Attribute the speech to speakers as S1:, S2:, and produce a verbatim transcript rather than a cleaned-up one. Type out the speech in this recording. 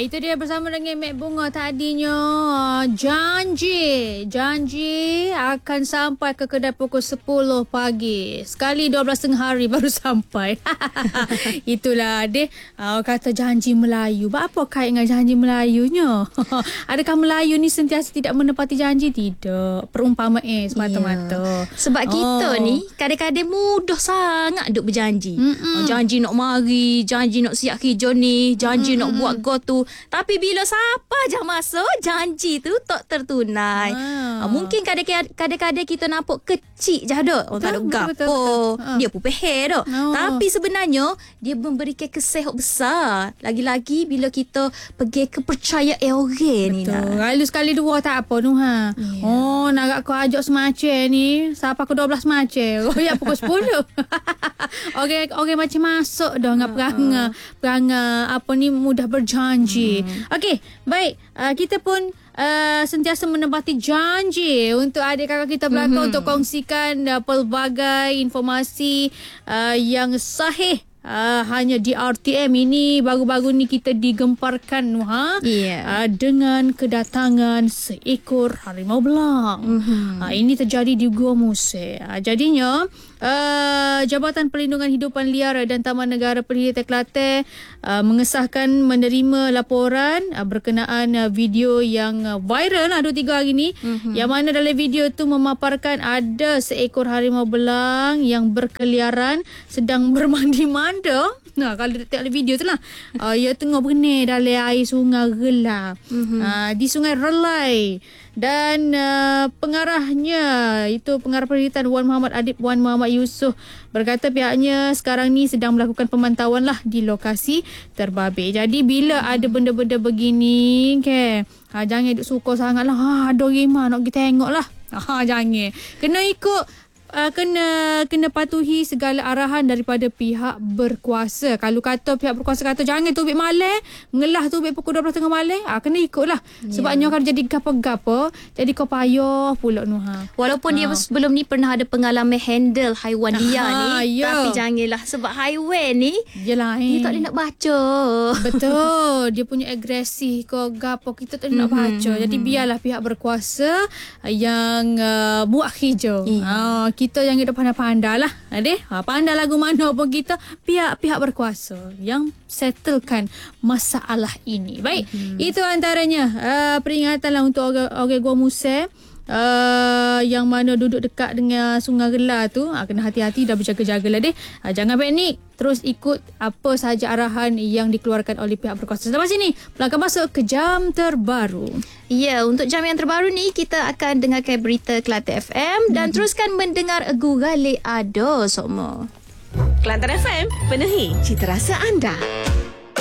S1: itu dia bersama dengan Mek Bunga tadinya. Janji. Janji akan sampai ke kedai pukul sepuluh pagi. Sekali dua belas tengah hari baru sampai. Itulah dia. Uh, kata janji Melayu. Apa kait dengan janji Melayunya? Adakah Melayu ni sentiasa tidak menepati janji? Tidak. Perumpamaan semata-mata.
S2: Yeah. Sebab kita oh. ni kadang-kadang mudah sangat duk berjanji. Uh, janji nak mari, janji nak siap kerja ni, janji Mm-mm. nak buat go tu. Tapi bila siapa je masuk, janji tu tak tertunai. Ah. Uh, mungkin kadang-kadang kita nampak kecil je dah. Oh, tak ada gapo. Dia pun peher dah. Oh. Tapi sebenarnya dia memberikan kesan besar. Lagi-lagi bila kita pergi kepercayaan orang ni.
S1: Betul. Lalu sekali dua tak apa tu ha. Yeah. Oh, nak kau ajak semacam ni sampai ke dua belas macam. Oh, ya pukul sepuluh. Okey, okey macam masuk dah dengan perangai perangai apa ni mudah berjanji. Hmm. Okey, baik. Uh, kita pun uh, sentiasa menepati janji untuk adik kakak kita belakang mm-hmm. untuk kongsikan uh, pelbagai informasi uh, yang sahih. Uh, hanya di R T M ini baru-baru ni kita digemparkan ha yeah. uh, dengan kedatangan seekor harimau belang. Mm-hmm. Uh, ini terjadi di Gua Musek. Uh, jadinya uh, Jabatan Perlindungan Hidupan Liar dan Taman Negara Perhilitan Kelantan uh, mengesahkan menerima laporan uh, berkenaan uh, video yang uh, viral lah dua tiga hari ni, mm-hmm. yang mana dalam video tu memaparkan ada seekor harimau belang yang berkeliaran sedang bermandi-mandi. Nah, kalau tengok video tu lah, uh, ia tengah berenang dalam air sungai Relai, mm-hmm. uh, di Sungai Relai. Dan uh, pengarahnya itu pengarah perhilitan Wan Muhammad Adib Wan Muhammad Yusof berkata pihaknya sekarang ni sedang melakukan pemantauan lah di lokasi terbabit. Jadi bila ada benda-benda begini ke, ha, jangan duk suka sangat lah, ha, ada rimah nak kita tengok lah, ha, jangan kena ikut. Uh, kena kena patuhi segala arahan daripada pihak berkuasa. Kalau kata pihak berkuasa kata jangan tubik malam, ngelah tubik pukul dua belas tengah malam, ah kena ikutlah. Yeah. Sebabnya kalau jadi gapo-gapo, jadi kau payah pula Nuha.
S2: Walaupun ha. dia sebelum ni pernah ada pengalaman handle haiwan liar ni, yeah. tapi janganlah sebab haiwan ni
S1: jelah eh.
S2: dia tak boleh nak baca.
S1: Betul. Dia punya agresi ke gapo kita tak boleh mm-hmm. nak baca. Jadi biarlah pihak berkuasa yang uh, buat kerja. Yeah. Ha, kita yang kita pandai-pandai lah. Adik, ha, pandai lagu mana pun kita, pihak-pihak berkuasa yang settlekan masalah ini. Baik, mm-hmm. itu antaranya uh, peringatan lah untuk orang Gua Musek. Uh, yang mana duduk dekat dengan Sungai Relai tu, uh, kena hati-hati dah berjaga-jaga lah deh. Uh, jangan panik, terus ikut apa sahaja arahan yang dikeluarkan oleh pihak berkuasa. Selepas ini, pelanggan masuk ke jam terbaru.
S2: Ya, untuk jam yang terbaru ni kita akan dengarkan berita Kelantan F M dan hmm. teruskan mendengar Gurale Ado semua.
S3: Kelantan F M, penuhi cita rasa anda.